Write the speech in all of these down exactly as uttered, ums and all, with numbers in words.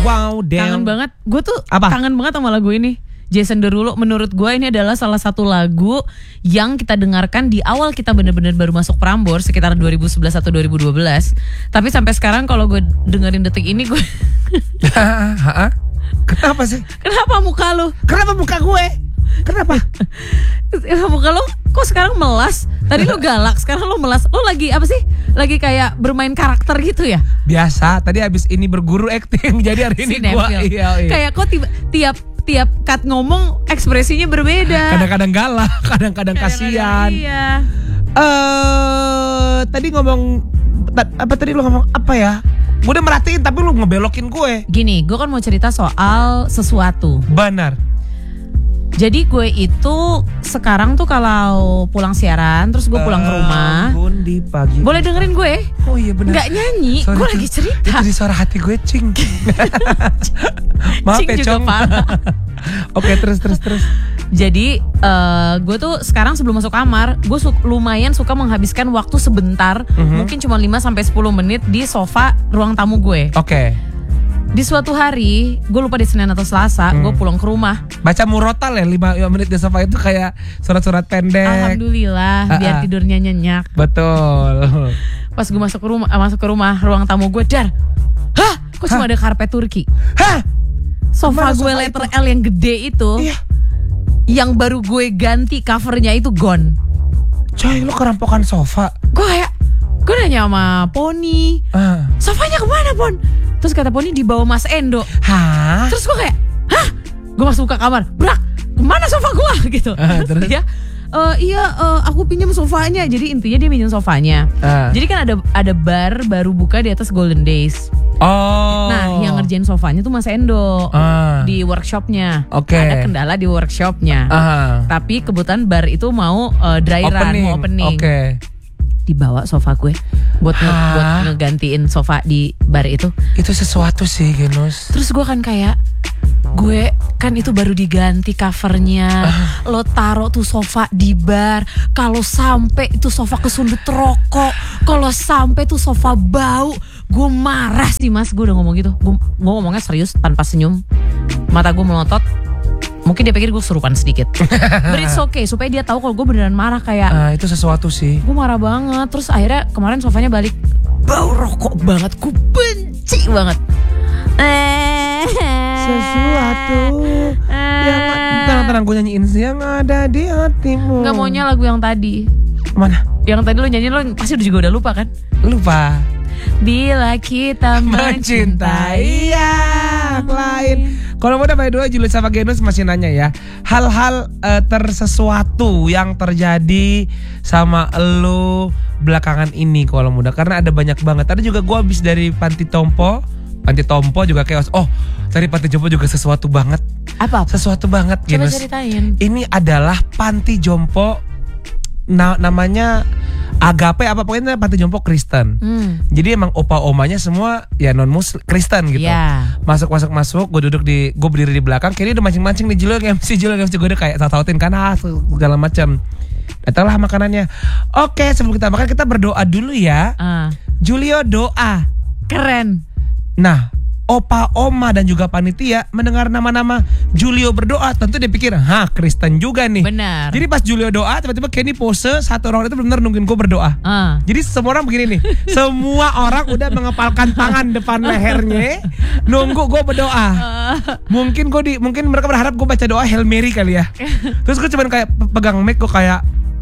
wow damn. Kangen banget. Gue tuh Apa? kangen banget sama lagu ini. Jason Derulo, menurut gue ini adalah salah satu lagu yang kita dengarkan di awal kita benar-benar baru masuk Prambors sekitar dua ribu sebelas atau dua ribu dua belas. Tapi sampai sekarang kalau gue dengerin detik ini gue Kenapa sih? Kenapa muka lu? Kenapa muka gue? Kenapa? Muka lu kok sekarang melas? Tadi lu galak, sekarang lu melas. Lu lagi apa sih? Lagi kayak bermain karakter gitu ya? Biasa, tadi abis ini berguru acting. Jadi hari ini gue iya, iya. Kayak kok tiba, tiap tiap cut ngomong ekspresinya berbeda. Kadang-kadang galak, kadang-kadang kasihan. Iya. Eh, tadi ngomong apa tadi lu ngomong apa ya? Gue udah merhatiin tapi lu ngebelokin gue. Gini, gue kan mau cerita soal sesuatu. Benar. Jadi gue itu sekarang tuh kalau pulang siaran terus gue pulang ke rumah. Di pagi. Boleh dengerin gue? Oh iya benar. Gak nyanyi, gue lagi cerita. Itu di suara hati gue cing. Maaf Cing ya juga Cong. parah. Oke terus terus terus. Jadi uh, gue tuh sekarang sebelum masuk kamar, gue su- lumayan suka menghabiskan waktu sebentar, Mm-hmm. mungkin cuma lima sampai sepuluh menit di sofa ruang tamu gue. Oke. Di suatu hari, gue lupa di Senin atau Selasa, Hmm. gue pulang ke rumah. Baca murotal ya lima menit di sofa itu kayak surat-surat pendek. Alhamdulillah, biar Ah-ah. tidurnya nyenyak. Betul. Pas gue masuk ke rumah, eh, masuk ke rumah ruang tamu gue, dar, hah, kok cuma ada karpet Turki? Hah? Sofa Mana gue sofa letter itu? L yang gede itu, Iya. yang baru gue ganti covernya itu gone. Coy, lu kerampokan sofa. Gue kayak, gue nanya sama Poni, Ah. sofanya kemana Pon? Terus kata Poni dibawa Mas Endo. Hah? Terus gue kayak, hah? Gue masuk ke kamar, brak, kemana sofa gue? Gitu. Ah, terus? Dia, "Eh, iya, eh, aku pinjam sofanya." Jadi intinya dia pinjam sofanya. Ah. Jadi kan ada ada bar baru buka di atas Golden Days. Oh. Nah, yang ngerjain sofanya tuh Mas Endo Ah. di workshopnya. Oke. Ada kendala di workshopnya. Ah. Tapi kebetulan bar itu mau uh, dry run, mau opening. Oke. Dibawa sofa gue buat nge- Hah? buat ngegantiin sofa di bar itu. Itu sesuatu sih, Genus. Terus gue kan kayak, gue kan itu baru diganti covernya. Lo taruh tuh sofa di bar, kalau sampai itu sofa kesundut rokok, kalau sampai tuh sofa bau, gue marah sih Mas. Gue udah ngomong gitu. Gue ngomongnya serius tanpa senyum. Mata gue melotot. Mungkin dia pikir gue kesurupan sedikit. But it's okay, supaya dia tahu kalau gue beneran marah. Kayak Ah, itu sesuatu sih. gue marah banget. Terus akhirnya kemarin sofanya balik, bau rokok banget. Gue benci banget. Sesuatu yang tenang-tenang gue nyanyiin yang ada di hatimu. Nggak maunya lagu yang tadi. Mana? Yang tadi lo nyanyi lo pasti juga udah lupa kan? Lupa. Bila kita mencintai yang lain. Kalau mau by the way Julius sama Genus masih nanya ya, hal-hal uh, tersesuatu yang terjadi sama elu belakangan ini kalau muda, karena ada banyak banget. Tadi juga gue habis dari Panti Tompo, Panti Tompo juga chaos. Oh, dari Panti Jompo juga sesuatu banget. Apa? Sesuatu banget Coba Genus. ceritain. Ini adalah Panti Jompo, na- namanya Agape apa pokoknya Panti Jompo Kristen. Hmm. Jadi emang opa-omanya semua ya non muslim Kristen gitu. Ya. Masuk masuk masuk, gue duduk di, gue berdiri di belakang. Kayaknya udah mancing-mancing nih Julio M C Julio M C gue udah kayak taut-tautin kan ah segala macam. Datanglah makanannya. Oke, sebelum kita makan kita berdoa dulu ya. Ah, Julio doa. keren. Nah, opa oma dan juga panitia mendengar nama-nama Julio berdoa, tentu dia pikir, hah Kristen juga nih. Benar. Jadi pas Julio doa, tiba-tiba Kenny pose, satu orang itu benar nungguin gue berdoa. Ah. Jadi semua orang begini nih, semua orang udah mengepalkan tangan depan lehernya, nunggu gue berdoa. Mungkin gue di, mungkin mereka berharap gue baca doa Hail Mary kali ya. Terus gue cuman kayak pegang mic, gue kayak,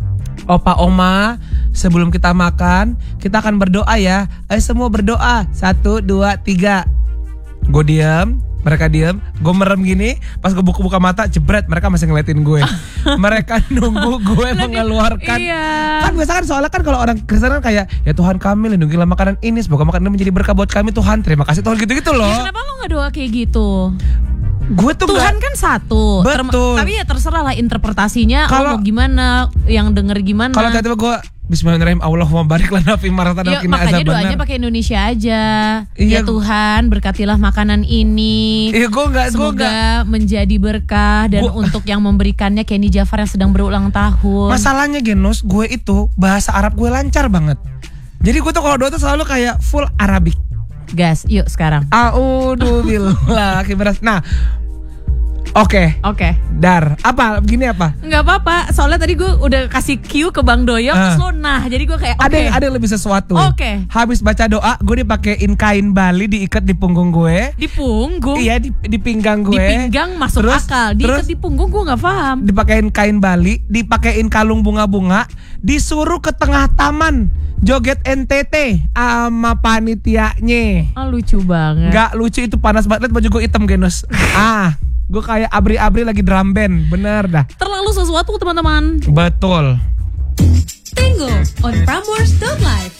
opa oma, sebelum kita makan, kita akan berdoa ya. Ayo semua berdoa, satu, dua, tiga. Gue diam, mereka diam, gue merem gini. Pas gue buka-buka mata, jebret, mereka masih ngeliatin gue. Mereka nunggu gue mengeluarkan. Iya. Kan biasa kan soalnya kan kalau orang Kristen kan kayak, ya Tuhan kami lindungilah makanan ini, semoga makanan ini menjadi berkah buat kami Tuhan. Terima kasih Tuhan, gitu-gitu loh. Ya, kenapa lo gak doa kayak gitu? Gue tuh Tuhan gak, kan satu. Betul. Term- tapi ya terserah lah interpretasinya. Kalau- Kalau gimana, yang denger gimana. kalau tiba-tiba gue Bismillahirrahmanirrahim, Allahumma barik lana fi maratan Ya, wa qina makanya doanya adzabannar. pakai Indonesia aja. Ya Iya. Tuhan, berkatilah makanan ini. Iya, gue gak, gue Semoga gak. menjadi berkah. Dan Gua- untuk yang memberikannya Kenny Jafar yang sedang berulang tahun. Masalahnya Genus, gue itu bahasa Arab gue lancar banget. Jadi gue tuh kalau doa tuh selalu kayak full Arabic. gas, yuk sekarang. Audzubillah. Nah, Oke, Oke. Okay. Dar, apa? Begini apa? Nggak apa-apa, soalnya tadi gue udah kasih cue ke Bang Doyok, uh. terus lo nah, jadi gue kayak Ada okay. yang ada yang lebih sesuatu. Oke. Okay. Habis baca doa, gue dipakein kain Bali diikat di punggung gue. Di punggung? Iya, di, di pinggang gue. Di pinggang masuk terus, akal, diikat di punggung gue nggak paham. Dipakein kain Bali, dipakein kalung bunga-bunga, disuruh ke tengah taman joget N T T sama panitianya. Oh, lucu banget. Nggak lucu, itu panas banget. Lihat baju gue hitam genus. ah. Gue kayak abri-abri lagi drum band, bener dah. Terlalu sesuatu teman-teman. Betul. Tango on Prambors dot live.